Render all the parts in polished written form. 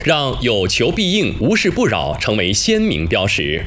让有求必应、无事不扰成为鲜明标识。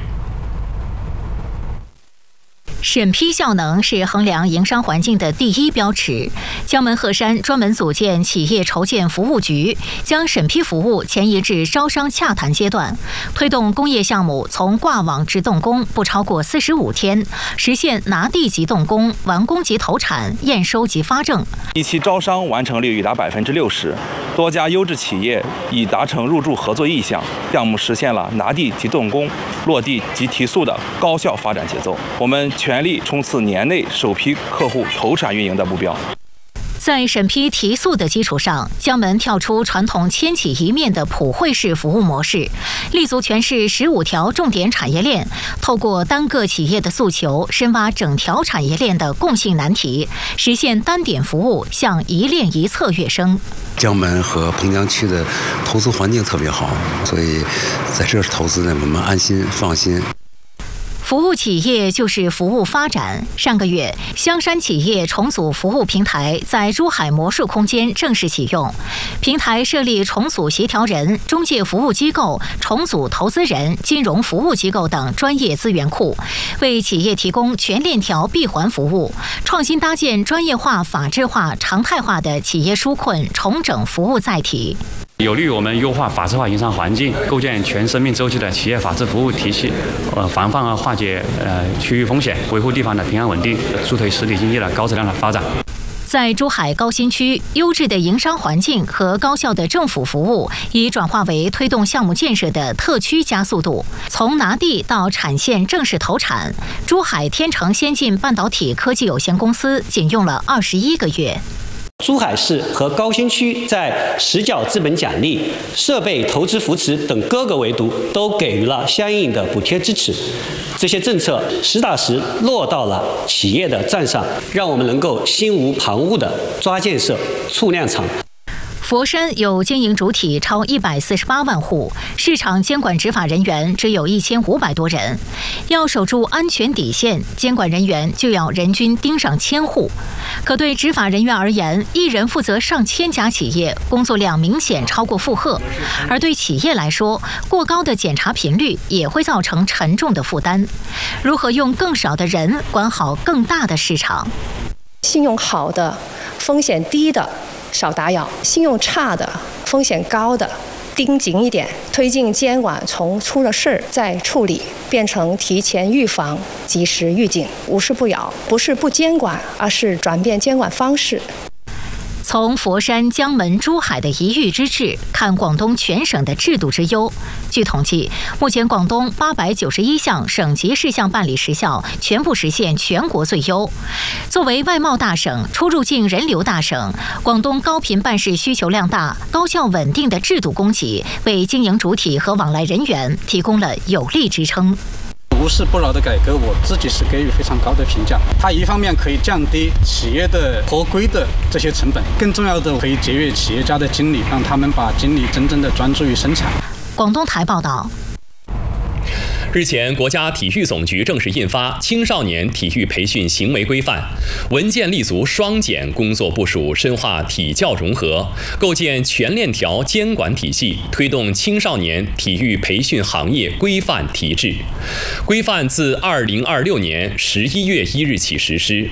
审批效能是衡量营商环境的第一标尺。江门鹤山专门组建企业筹建服务局，将审批服务前移至招商洽谈阶段，推动工业项目从挂网至动工不超过45天，实现拿地即动工、完工即投产、验收即发证。 一期招商完成率已达60%，多家优质企业已达成入驻合作意向，项目实现了拿地即动工、落地即提速的高效发展节奏。我们全力冲刺年内首批客户投产运营的目标。 在审批提速的基础上，江门跳出传统千禧一面的普惠式服务模式，立足全市15条重点产业链，透过单个企业的诉求，深挖整条产业链的共性难题，实现单点服务向一链一策跃升。 江门和彭江区的投资环境特别好，所以在这投资呢，我们安心放心。 服务企业就是服务发展。上个月，香山企业重组服务平台在珠海魔术空间正式启用。平台设立重组协调人、中介服务机构、重组投资人、金融服务机构等专业资源库，为企业提供全链条闭环服务，创新搭建专业化、法治化、常态化的企业纾困重整服务载体。 有利于我们优化法治化营商环境，构建全生命周期的企业法治服务体系，防范和化解区域风险，维护地方的平安稳定，助推实体经济的高质量的发展。 在珠海高新区，优质的营商环境和高效的政府服务已转化为推动项目建设的特区加速度。从拿地到产线正式投产，珠海天成先进半导体科技有限公司仅用了21个月。 珠海市和高新区在实缴资本奖励、设备投资扶持等各个维度都给予了相应的补贴支持。这些政策实打实落到了企业的账上，让我们能够心无旁骛地抓建设、促量产。 佛山有经营主体超148万户，市场监管执法人员只有1500多人。要守住安全底线，监管人员就要人均盯上1000户。可对执法人员而言，一人负责上千家企业，工作量明显超过负荷；而对企业来说，过高的检查频率也会造成沉重的负担。如何用更少的人管好更大的市场？ 信用好的、风险低的少打扰，信用差的、风险高的盯紧一点，推进监管从出了事儿再处理，变成提前预防、及时预警，无事不扰。不是不监管，而是转变监管方式。 从佛山、江门、珠海的一域之治看广东全省的制度之优。据统计，目前广东891项省级事项办理时效全部实现全国最优。作为外贸大省、出入境人流大省，广东高频办事需求量大、高效稳定的制度供给，为经营主体和往来人员提供了有力支撑。 无事不扰的改革，我自己是给予非常高的评价。它一方面可以降低企业的合规的这些成本，更重要的可以节约企业家的精力，让他们把精力真正的专注于生产。 广东台报道。 日前，国家体育总局正式印发《青少年体育培训行为规范》，文件立足双减工作部署，深化体教融合，构建全链条监管体系，推动青少年体育培训行业规范提质。规范自2026年11月1日起实施。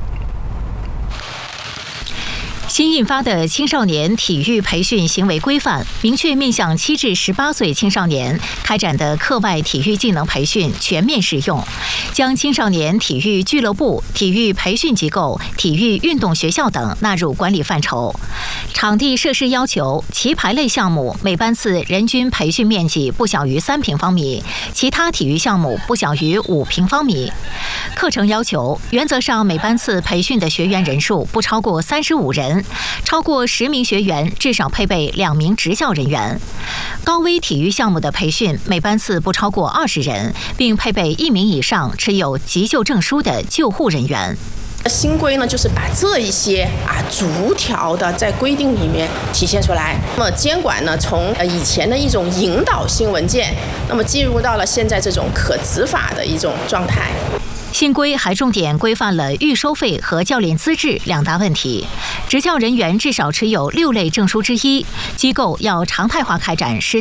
新印发的青少年体育培训行为规范，明确面向7至18岁青少年开展的课外体育技能培训全面适用，将青少年体育俱乐部、体育培训机构、体育运动学校等纳入管理范畴。场地设施要求，棋牌类项目每班次人均培训面积不小于3平方米，其他体育项目不小于5平方米。课程要求，原则上每班次培训的学员人数不超过35人。超过10名学员至少配备2名执教人员。高危体育项目的培训每班次不超过20人，并配备1名以上持有急救证书的救护人员。 新规呢，就是把这一些逐条的在规定里面体现出来。那么监管呢，从以前的一种引导性文件，那么进入到了现在这种可执法的一种状态。 新规还重点规范了预收费和教练资质两大问题。执教人员至少持有6类证书之一，机构要常态化开展